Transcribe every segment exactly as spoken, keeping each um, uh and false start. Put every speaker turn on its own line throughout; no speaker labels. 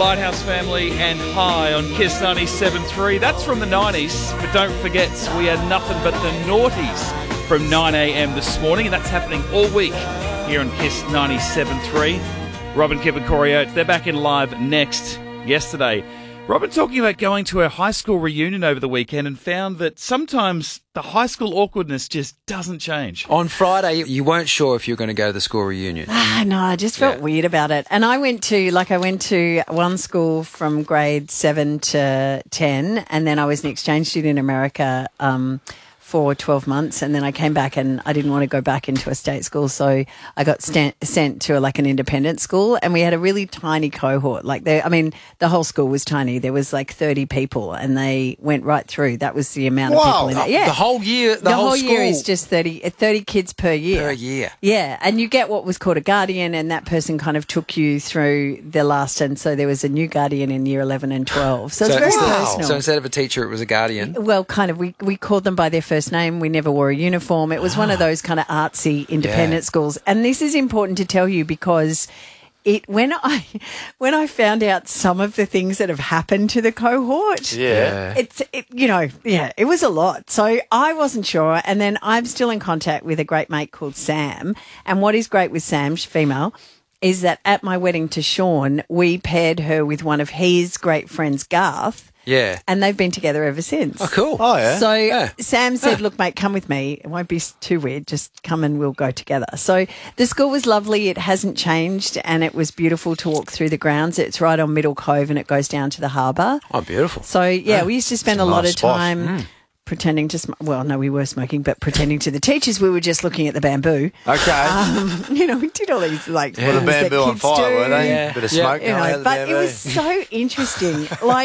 Lighthouse Family and High on Kiss ninety-seven point three. That's from the nineties, but don't forget, we are nothing but the noughties from nine a.m. this morning, and that's happening all week here on Kiss ninety-seven point three. Robin, Kip and Corey Oates, they're back in live next. Yesterday, Robin talking about going to a high school reunion over the weekend and found that sometimes the high school awkwardness just doesn't change.
On Friday, you weren't sure if you were going to go to the school reunion.
Ah, no, I just felt
Yeah.
weird about it. And I went to, like, I went to one school from grade seven to ten, and then I was an exchange student in America um, for twelve months, and then I came back and I didn't want to go back into a state school, so I got sta- sent to a, like an independent school, and we had a really tiny cohort. Like, they, I mean, the whole school was tiny. There was like thirty people, and they went right through. That was the amount
Wow.
of people in it. Yeah,
The whole year, the,
the
whole,
whole
school
year is just thirty, thirty kids per year.
per year.
Yeah, and you get what was called a guardian, and that person kind of took you through the last, and so there was a new guardian in year eleven and twelve. So, it's very
instead,
personal.
so instead of a teacher, it was a guardian.
Well, kind of, we, we called them by their first name. We never wore a uniform. It was one of those kind of artsy independent
Yeah.
schools. And this is important to tell you because it when I when I found out some of the things that have happened to the cohort,
Yeah.
it's it, you know, yeah, it was a lot. So I wasn't sure, and then I'm still in contact with a great mate called Sam. And what is great with Sam, she's female, is that at my wedding to Sean, we paired her with one of his great friends, Garth.
Yeah.
And they've been together ever since.
Oh, cool.
Oh, yeah.
So
Yeah.
Sam said, look, mate, come with me. It won't be s- too weird. Just come and we'll go together. So the school was lovely. It hasn't changed, and it was beautiful to walk through the grounds. It's right on Middle Cove, and it goes down to the harbour.
Oh, beautiful.
So, yeah, we used to spend
It's
a
a
lot
nice
of
spot.
time pretending to smoke. Well, no, we were smoking, but pretending to the teachers we were just looking at the bamboo.
Okay.
Um, you know, we did all these, like,
Well, the
things that
bamboo on
kids
fire,
do.
were they?
Yeah.
Bit of
Yeah.
smoke
You
going out
know,
of the
but it
bamboo.
was so interesting. Like,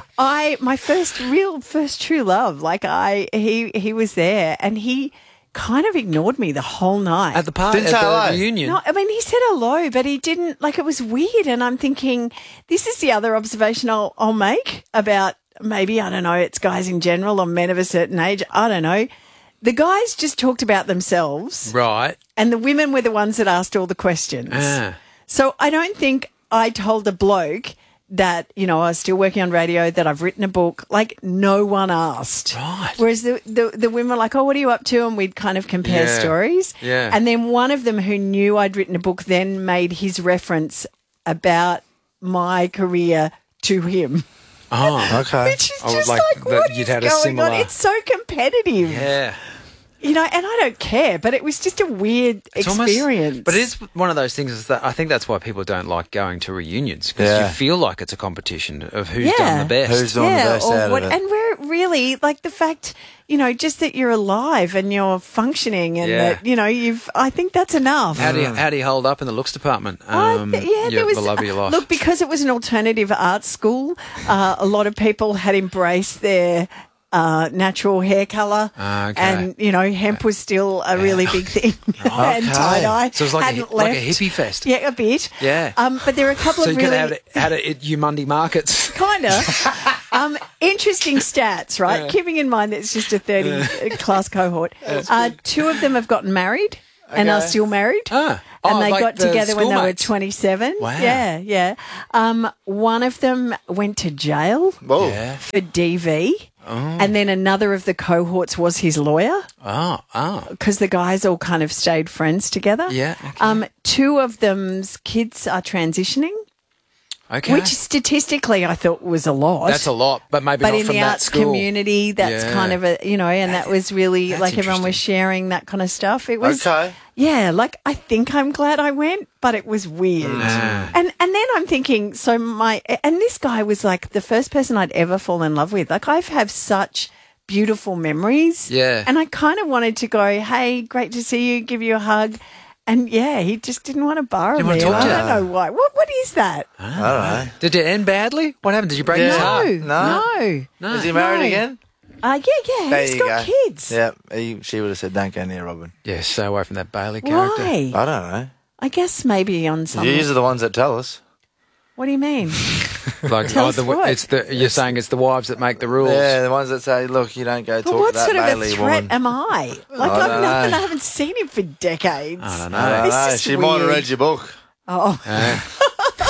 I, my first real, first true love, like I, he, he was there, and he kind of ignored me the whole night.
At the party,
Didn't
at
say
the
hello.
reunion.
No, I mean, he said hello, but he didn't, like, it was weird. And I'm thinking, this is the other observation I'll, I'll make about maybe, I don't know, it's guys in general or men of a certain age. I don't know. The guys just talked about themselves,
Right.
and the women were the ones that asked all the questions.
Ah.
So I don't think I told a bloke that, you know, I was still working on radio, that I've written a book. Like, no one asked.
Right.
Whereas the, the, the women were like, oh, what are you up to? And we'd kind of compare
Yeah.
stories.
Yeah.
And then one of them who knew I'd written a book then made his reference about my career to him.
Oh,
Okay.
Which is
I would
just
like
like,
that
what
you'd
is
had a
going
similar-
on? It's so competitive.
yeah.
You know, and I don't care, but it was just a weird
It's almost-
experience.
but it is one of those things is that I think that's why people don't like going to reunions, because
Yeah.
you feel like it's a competition of who's
Yeah.
done the best.
Who's doing the best
or
out
what,
of it?
and we're really like the fact, you know, just that you're alive and you're functioning, and
Yeah.
that, you know, you've. I think that's enough.
How do you how do you hold up in the looks department?
I
Um,
th- yeah,
your-
there was
the love of your life.
look, because it was an alternative arts school. Uh, a lot of people had embraced their uh, natural hair colour,
Ah, okay.
and you know, hemp was still a really big thing, and
Okay.
tie dye.
So it was like a
hadn't
hi- like a
left.
hippie fest.
Yeah, a bit.
Yeah.
Um, but there are a couple
so
of
you
really
could have it, had it at your Monday markets.
kind of um, interesting stats, right? Keeping in mind that it's just a thirty class cohort. Uh, two of them have gotten married and are
Okay.
still married.
Ah.
And
Oh,
they
like
got
the
together when they were
schoolmates.
twenty-seven.
Wow.
Yeah, yeah. Um, one of them went to jail
Whoa.
Yeah.
for D V. And then another of the cohorts was his lawyer,
Oh, oh.
because the guys all kind of stayed friends together.
Yeah, okay.
Um, two of them's kids are transitioning,
Okay.
which statistically I thought was a lot.
That's a lot, but maybe
But
not
in
from
the
that
arts
school.
community, that's
Yeah.
kind of a, you know, and that was really
That's
like everyone was
interesting.
sharing that kind of stuff. It was,
Okay.
yeah, like I think I'm glad I went, but it was weird.
Mm.
And and then I'm thinking, so my, and this guy was like the first person I'd ever fall in love with. Like I have such beautiful memories.
Yeah.
And I kind of wanted to go, hey, great to see you, give you a hug. And yeah, he just didn't want to borrow
Didn't
me.
want to talk
I
to
don't
you.
know why. What What is that?
I don't know.
Did it end badly? What happened? Did you break
Yeah.
his heart?
No,
No.
no.
No.
Is he married
No.
again?
Uh, yeah, yeah.
There
He's
you
got
go.
kids.
Yeah. He, she would have said, don't go near Robin.
Yeah, stay away from that Bailey character.
Why?
I don't know.
I guess maybe on some.
You are the ones that tell us.
What do you mean?
Like,
Tell
oh,
us
the,
what?
it's the you're saying it's the wives that make the rules.
Yeah, the ones that say, look, you don't go
But
talk
what
to that
sort of a
Bailey
threat
woman.
am I? Like,
I
I'm
don't
nothing.
know.
I haven't seen him for decades.
I don't know.
I don't
It's
know.
just
She might have
weird.
read your book.
Oh,
Yeah. That's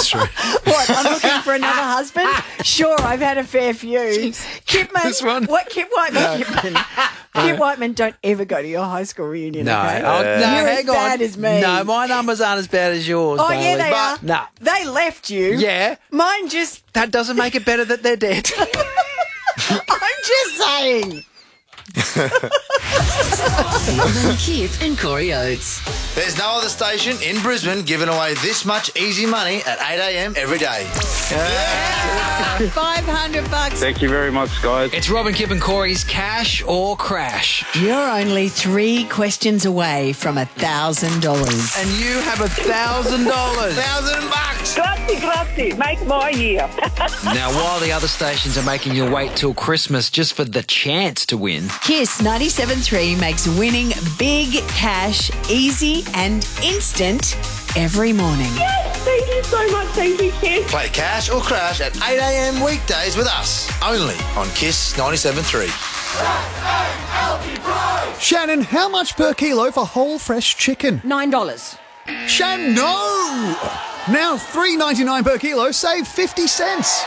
true.
What, I'm looking for another husband? Sure, I've had a fair few. Kipman,
This one?
what, Kip Whiteman? Kipman. Kip Whiteman, don't ever go to your high school reunion,
No,
okay?
oh, no,
You're
hang
as
on.
bad as me.
No, my numbers aren't as bad as yours.
Oh,
Bailey,
yeah, they
but
are.
No,
They left you.
Yeah.
Mine just,
that doesn't make it better that they're dead.
I'm just saying.
Robin, Kip and Corey Oates.
There's no other station in Brisbane giving away this much easy money at eight a.m. every day.
five hundred bucks.
Thank you very much, guys.
It's Robin, Kip and Corey's Cash or Crash.
You're only three questions away from a thousand dollars.
And you have a thousand dollars.
Thousand bucks.
Grazie, grazie. Make my year.
Now, while the other stations are making you wait till Christmas just for the chance to win,
Kiss ninety-seven point three makes winning big cash easy and instant every morning.
Yes, thank you so much. Thank you, Kiss.
Play Cash or Crash at eight a.m. weekdays with us. Only on Kiss ninety-seven point three.
Shannon, how much per kilo for whole fresh chicken?
Nine dollars.
Shannon, no! Now three ninety-nine per kilo, save fifty cents.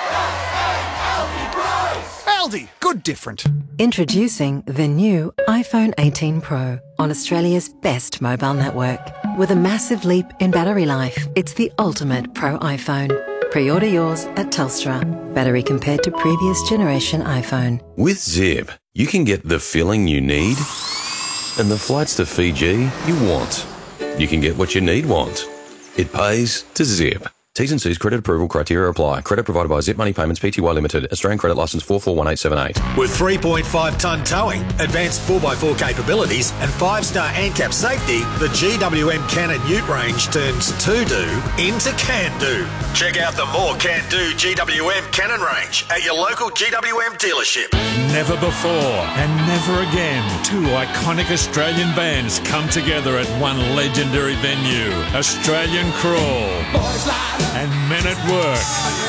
Aldi, good different.
Introducing the new iPhone eighteen Pro on Australia's best mobile network. With a massive leap in battery life, it's the ultimate Pro iPhone. Pre-order yours at Telstra. Battery compared to previous generation iPhone.
With Zip, you can get the filling you need and the flights to Fiji you want. You can get what you need want. It pays to Zip. T's and C's credit approval criteria apply. Credit provided by Zip Money Payments Pty Limited. Australian credit licence four four one eight seven eight.
With three point five tonne towing, advanced four by four capabilities and five star ANCAP safety, the G W M Cannon Ute range turns to-do into can-do. Check out the more can-do G W M Cannon range at your local G W M dealership.
Never before and never again, two iconic Australian bands come together at one legendary venue. Australian Crawl and Men at Work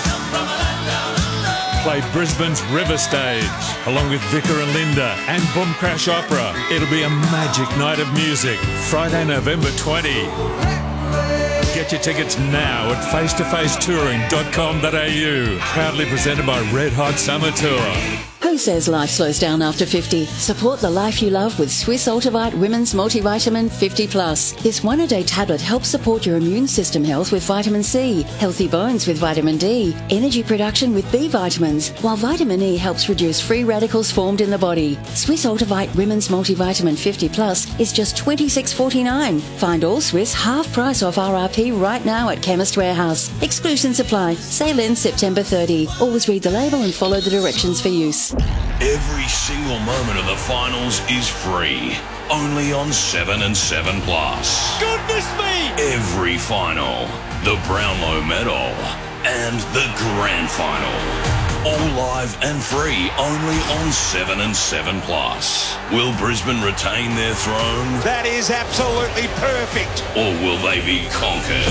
play Brisbane's River Stage along with Vicar and Linda and Boom Crash Opera. It'll be a magic night of music, Friday, November twentieth. Get your tickets now at face to face touring dot com dot a u. Proudly presented by Red Hot Summer Tour.
Who says life slows down after fifty? Support the life you love with Swiss Ultivite Women's Multivitamin fifty plus. This one-a-day tablet helps support your immune system health with vitamin C, healthy bones with vitamin D, energy production with B vitamins, while vitamin E helps reduce free radicals formed in the body. Swiss Ultivite Women's Multivitamin fifty plus is just twenty-six forty-nine. Find all Swiss half price off R R P right now at Chemist Warehouse. Exclusions apply. Sale ends September thirtieth. Always read the label and follow the directions for use.
Every single moment of the finals is free. Only on seven and seven plus.
Goodness me!
Every final, the Brownlow Medal, and the Grand Final. All live and free only on seven and seven plus. Will Brisbane retain their throne?
That is absolutely perfect.
Or will they be conquered?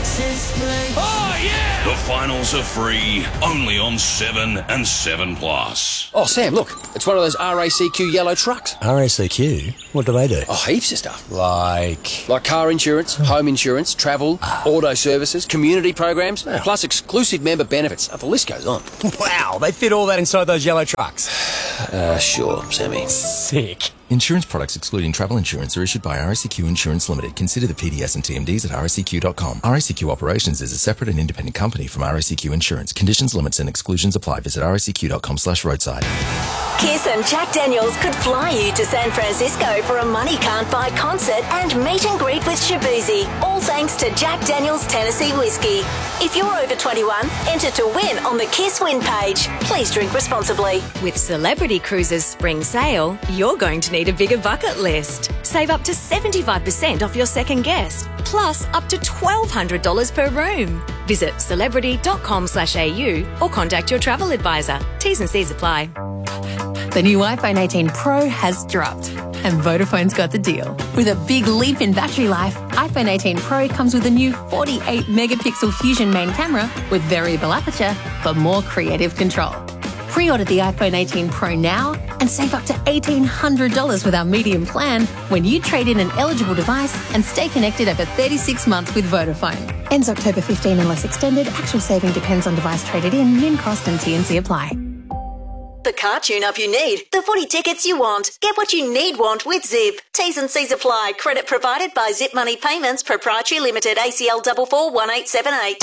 Oh, yeah!
The finals are free only on seven and seven plus.
Oh, Sam, look. It's one of those R A C Q yellow trucks.
R A C Q? What do they do?
Oh, heaps of stuff. Like? Like car insurance, home insurance, travel, auto services, community programs, plus exclusive member benefits. Oh, the list goes on.
Wow, they fit all that inside those yellow trucks.
Uh, sure, Sammy.
Sick.
Insurance products excluding travel insurance are issued by R A C Q Insurance Limited. Consider the P D S and T M Ds at r a c q dot com. R A C Q Operations is a separate and independent company from R A C Q Insurance. Conditions, limits and exclusions apply. Visit r a c q dot com slash roadside.
Kiss and Jack Daniels could fly you to San Francisco for a money can't buy concert and meet and greet with Shabuzi. All thanks to Jack Daniels Tennessee Whiskey. If you're over twenty-one, enter to win on the Kiss Win page. Please drink responsibly.
With Celebrity Cruises Spring Sale, you're going to need a bigger bucket list. Save up to seventy-five percent off your second guest, plus up to twelve hundred dollars per room. Visit celebrity dot com slash a u or contact your travel advisor. T's and C's apply.
The new iPhone eighteen Pro has dropped, and Vodafone's got the deal. With a big leap in battery life, iPhone eighteen Pro comes with a new forty-eight megapixel Fusion main camera with variable aperture for more creative control. Pre-order the iPhone eighteen Pro now and save up to eighteen hundred dollars with our medium plan when you trade in an eligible device and stay connected over thirty-six months with Vodafone. Ends October fifteenth unless extended. Actual saving depends on device traded in. Min cost and T N C apply.
The car tune-up you need. The footy tickets you want. Get what you need want with Zip. T's and C's apply. Credit provided by Zip Money Payments Proprietary Limited. A C L four four one eight seven eight.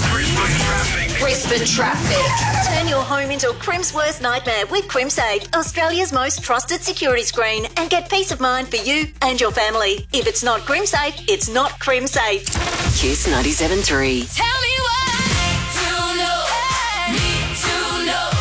Brisbane traffic. Turn your home into Crim's worst nightmare with CrimSafe, Australia's most trusted security screen, and get peace of mind for you and your family. If it's not CrimSafe, it's not CrimSafe. Kiss ninety-seven point three.
Tell me what to know. Need to know.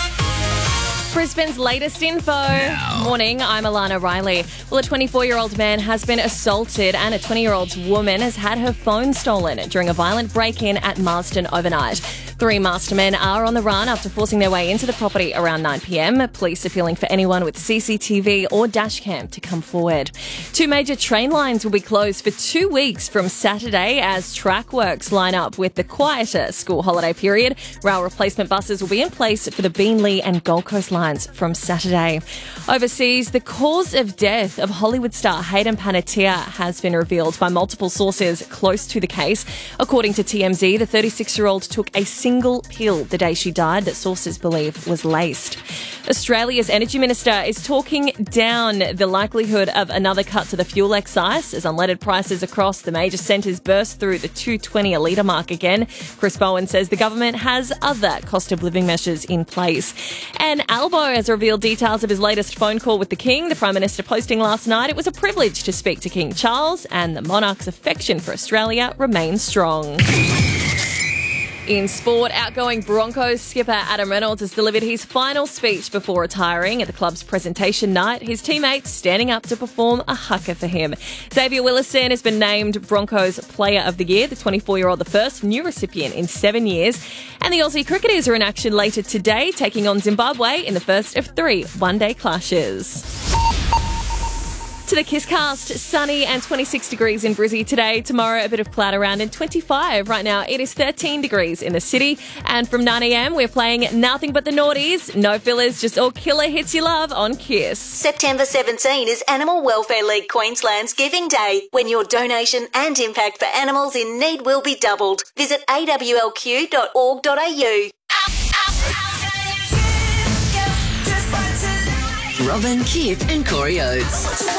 Brisbane's latest info. Now. Morning, I'm Alana Riley. Well, a twenty-four-year-old man has been assaulted and a twenty-year-old woman has had her phone stolen during a violent break-in at Marsden overnight. Three masked men are on the run after forcing their way into the property around nine p.m. Police are feeling for anyone with C C T V or dashcam to come forward. Two major train lines will be closed for two weeks from Saturday as track works line up with the quieter school holiday period. Rail replacement buses will be in place for the Beenleigh and Gold Coast lines from Saturday. Overseas, the cause of death of Hollywood star Hayden Panettiere has been revealed by multiple sources close to the case. According to T M Z, the thirty-six-year-old took a single pill the day she died that sources believe was laced. Australia's Energy Minister is talking down the likelihood of another cut to the fuel excise as unleaded prices across the major centres burst through the two dollars twenty a litre mark again. Chris Bowen says the government has other cost of living measures in place. And Albo has revealed details of his latest phone call with the King. The Prime Minister posting last night, "It was a privilege to speak to King Charles and the monarch's affection for Australia remains strong." In sport, outgoing Broncos skipper Adam Reynolds has delivered his final speech before retiring at the club's presentation night. His teammates standing up to perform a haka for him. Xavier Willison has been named Broncos Player of the Year, the twenty-four-year-old, the first new recipient in seven years. And the Aussie cricketers are in action later today, taking on Zimbabwe in the first of three one-day clashes. To the Kisscast, sunny and twenty-six degrees in Brizzy today. Tomorrow, a bit of cloud around and twenty-five. Right now, it is thirteen degrees in the city. And from nine a.m, we're playing Nothing But the Naughties. No fillers, just all killer hits you love on Kiss.
September seventeenth is Animal Welfare League Queensland's Giving Day, when your donation and impact for animals in need will be doubled. Visit a w l q dot org dot a u.
Robin, Kip and Corey Oates.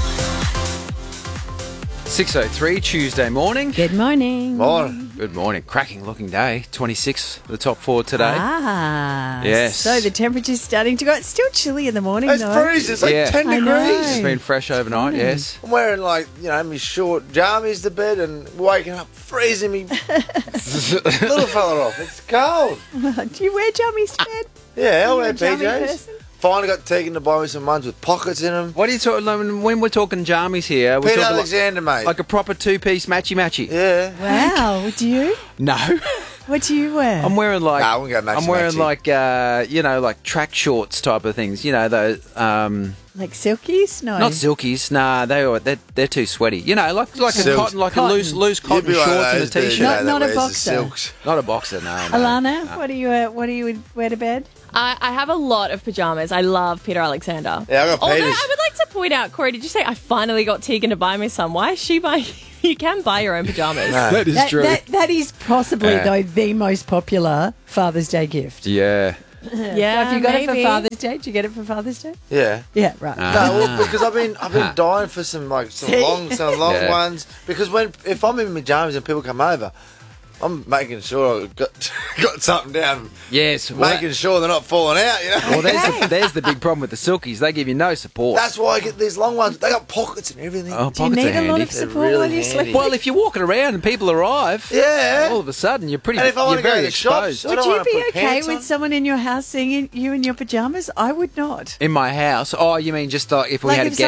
six oh three Tuesday morning.
Good morning.
Morning. Good morning. Cracking looking day. twenty-six the top four today.
Ah.
Yes.
So the temperature's starting to go. It's still chilly in the morning,
It's
though.
freezing. It's like
Yeah.
ten
I know.
degrees.
It's been fresh overnight,
Mm.
yes.
I'm wearing like, you know, my short jammies to bed and waking up freezing me little fella off. It's cold.
Do you wear jammies to bed?
Yeah, I
Are you
wear
a jammy
P Js.
person?
Finally got Tegan to buy me some ones with pockets in them.
What are you talking when, when we're talking jammies here? We're
Peter
talking
Alexander,
like,
mate.
like a proper two-piece matchy-matchy.
Yeah.
Wow. Do you?
No.
What do you wear?
I'm wearing like
Nah, I wouldn't go
I'm wearing
matchy-matchy.
like uh, you know, like track shorts type of things. You know, those um
Like silkies? No.
not silkies. Nah, they are they're, they're too sweaty. You know, like like a
Silks.
cotton, like
Cotton.
a loose loose
You'd
cotton
be one of
shorts and a
those dudes,
t-shirt.
you know,
Not-
that
not a
wears the
boxer.
silks.
Not a boxer, no. no
Alana,
no.
what do you uh, what do you wear to bed?
I, I have a lot of pajamas. I love Peter Alexander.
Yeah, I got
Although
Peters.
I would like to point out, Corey, did you say I finally got Tegan to buy me some? Why is she buying? You can buy your own pajamas.
No.
That is
that,
true.
That, that is possibly,
Yeah.
though, the most popular Father's Day gift.
Yeah.
Yeah,
So if you got it
maybe.
for Father's Day, did you get it for Father's Day?
Yeah.
Yeah, right.
No, well, because I've been I've been dying for some like some
See?
long some long
Yeah.
ones. Because when if I'm in my pajamas and people come over, I'm making sure I've got got something down.
Yes. Well,
making sure they're not falling out. You know.
well there's, the, there's the big problem with the silkies. They give you no support.
That's why I get these long ones. They got pockets and everything.
Oh,
Do you
pockets
need
are
a
handy.
lot of
They're
support
really
while you
handy.
sleep?
Well, if you're walking around and people arrive,
Yeah.
all of a sudden you're pretty.
And if I
you're
wanna go
very
to the shops,
exposed.
I
Would
don't
you
wanna
be
put
okay
pants
with
on.
someone in your house seeing you in your pajamas? I would not.
In my house. Oh, you mean just like if we
Like
had a
if
guest